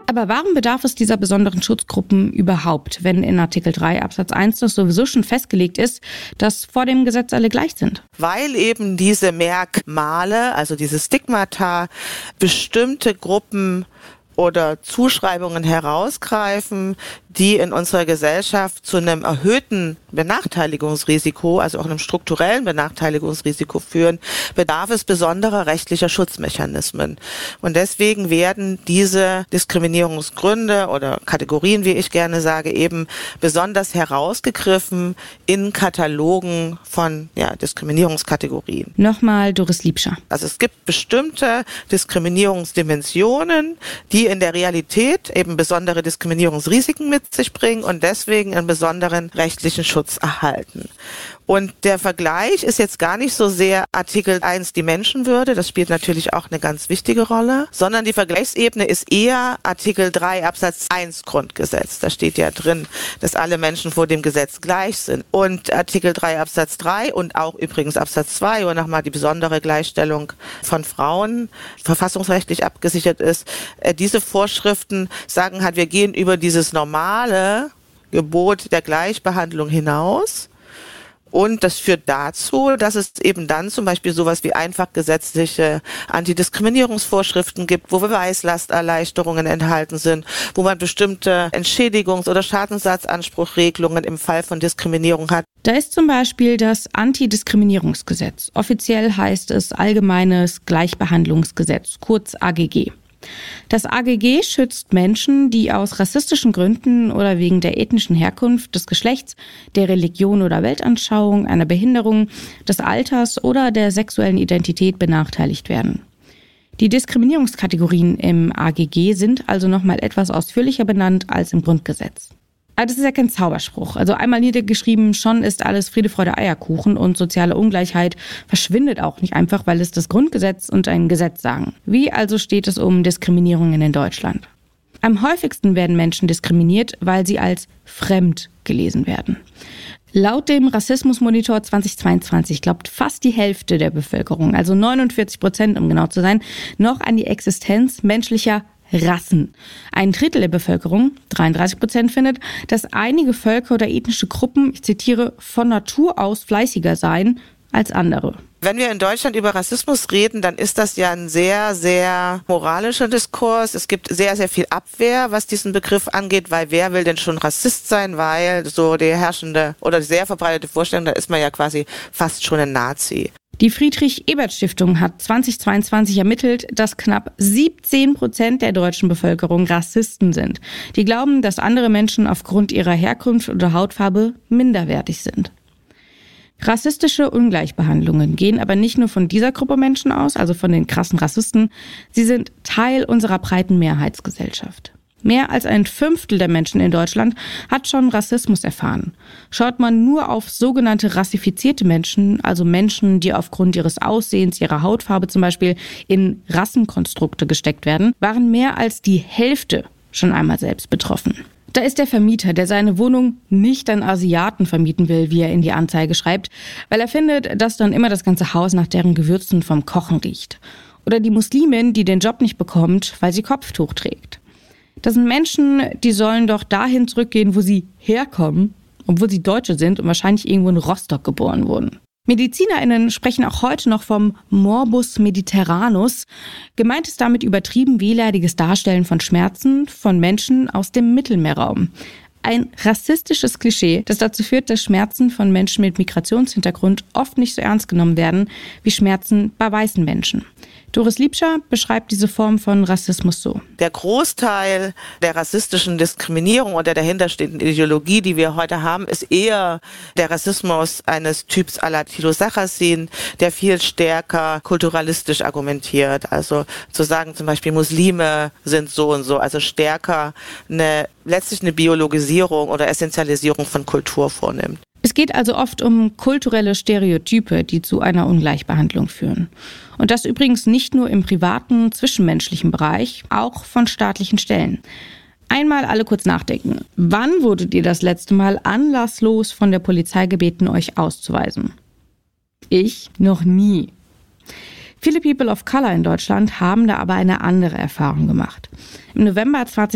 Aber warum bedarf es dieser besonderen Schutzgruppen überhaupt, wenn in Artikel 3 Absatz 1 das sowieso schon festgelegt ist, dass vor dem Gesetz alle gleich sind? Weil eben diese Merkmale, also diese Stigmata, bestimmte Gruppen oder Zuschreibungen herausgreifen, die in unserer Gesellschaft zu einem erhöhten Benachteiligungsrisiko, also auch einem strukturellen Benachteiligungsrisiko führen, bedarf es besonderer rechtlicher Schutzmechanismen. Und deswegen werden diese Diskriminierungsgründe oder Kategorien, wie ich gerne sage, eben besonders herausgegriffen in Katalogen von Diskriminierungskategorien. Nochmal Doris Liebscher. Also es gibt bestimmte Diskriminierungsdimensionen, die in der Realität eben besondere Diskriminierungsrisiken mit sich bringen und deswegen einen besonderen rechtlichen Schutz erhalten. Und der Vergleich ist jetzt gar nicht so sehr Artikel 1 die Menschenwürde, das spielt natürlich auch eine ganz wichtige Rolle, sondern die Vergleichsebene ist eher Artikel 3 Absatz 1 Grundgesetz. Da steht ja drin, dass alle Menschen vor dem Gesetz gleich sind. Und Artikel 3 Absatz 3 und auch übrigens Absatz 2, wo nochmal die besondere Gleichstellung von Frauen verfassungsrechtlich abgesichert ist, diese Vorschriften sagen halt, wir gehen über dieses normale Gebot der Gleichbehandlung hinaus. Und das führt dazu, dass es eben dann zum Beispiel sowas wie einfach gesetzliche Antidiskriminierungsvorschriften gibt, wo Beweislasterleichterungen enthalten sind, wo man bestimmte Entschädigungs- oder Schadensersatzanspruchregelungen im Fall von Diskriminierung hat. Da ist zum Beispiel das Antidiskriminierungsgesetz. Offiziell heißt es Allgemeines Gleichbehandlungsgesetz, kurz AGG. Das AGG schützt Menschen, die aus rassistischen Gründen oder wegen der ethnischen Herkunft, des Geschlechts, der Religion oder Weltanschauung, einer Behinderung, des Alters oder der sexuellen Identität benachteiligt werden. Die Diskriminierungskategorien im AGG sind also nochmal etwas ausführlicher benannt als im Grundgesetz. Aber das ist ja kein Zauberspruch. Also einmal niedergeschrieben, schon ist alles Friede, Freude, Eierkuchen und soziale Ungleichheit verschwindet auch nicht einfach, weil es das Grundgesetz und ein Gesetz sagen. Wie also steht es um Diskriminierungen in Deutschland? Am häufigsten werden Menschen diskriminiert, weil sie als fremd gelesen werden. Laut dem Rassismusmonitor 2022 glaubt fast die Hälfte der Bevölkerung, also 49%, um genau zu sein, noch an die Existenz menschlicher Rassen. Ein Drittel der Bevölkerung, 33%, findet, dass einige Völker oder ethnische Gruppen, ich zitiere, von Natur aus fleißiger seien als andere. Wenn wir in Deutschland über Rassismus reden, dann ist das ja ein sehr, sehr moralischer Diskurs. Es gibt sehr, sehr viel Abwehr, was diesen Begriff angeht, weil wer will denn schon Rassist sein, weil so die herrschende oder sehr verbreitete Vorstellung, da ist man ja quasi fast schon ein Nazi. Die Friedrich-Ebert-Stiftung hat 2022 ermittelt, dass knapp 17% der deutschen Bevölkerung Rassisten sind. Die glauben, dass andere Menschen aufgrund ihrer Herkunft oder Hautfarbe minderwertig sind. Rassistische Ungleichbehandlungen gehen aber nicht nur von dieser Gruppe Menschen aus, also von den krassen Rassisten. Sie sind Teil unserer breiten Mehrheitsgesellschaft. Mehr als ein Fünftel der Menschen in Deutschland hat schon Rassismus erfahren. Schaut man nur auf sogenannte rassifizierte Menschen, also Menschen, die aufgrund ihres Aussehens, ihrer Hautfarbe zum Beispiel in Rassenkonstrukte gesteckt werden, waren mehr als die Hälfte schon einmal selbst betroffen. Da ist der Vermieter, der seine Wohnung nicht an Asiaten vermieten will, wie er in die Anzeige schreibt, weil er findet, dass dann immer das ganze Haus nach deren Gewürzen vom Kochen riecht. Oder die Muslimin, die den Job nicht bekommt, weil sie Kopftuch trägt. Das sind Menschen, die sollen doch dahin zurückgehen, wo sie herkommen, obwohl sie Deutsche sind und wahrscheinlich irgendwo in Rostock geboren wurden. MedizinerInnen sprechen auch heute noch vom Morbus Mediterranus. Gemeint ist damit übertrieben wehleidiges Darstellen von Schmerzen von Menschen aus dem Mittelmeerraum. Ein rassistisches Klischee, das dazu führt, dass Schmerzen von Menschen mit Migrationshintergrund oft nicht so ernst genommen werden wie Schmerzen bei weißen Menschen. Doris Liebscher beschreibt diese Form von Rassismus so. Der Großteil der rassistischen Diskriminierung oder der dahinterstehenden Ideologie, die wir heute haben, ist eher der Rassismus eines Typs à la Thilo Sarrazin, der viel stärker kulturalistisch argumentiert. Also zu sagen zum Beispiel Muslime sind so und so, also stärker letztlich eine Biologisierung oder Essentialisierung von Kultur vornimmt. Es geht also oft um kulturelle Stereotype, die zu einer Ungleichbehandlung führen. Und das übrigens nicht nur im privaten, zwischenmenschlichen Bereich, auch von staatlichen Stellen. Einmal alle kurz nachdenken. Wann wurdet ihr das letzte Mal anlasslos von der Polizei gebeten, euch auszuweisen? Ich noch nie. Viele People of Color in Deutschland haben da aber eine andere Erfahrung gemacht. Im November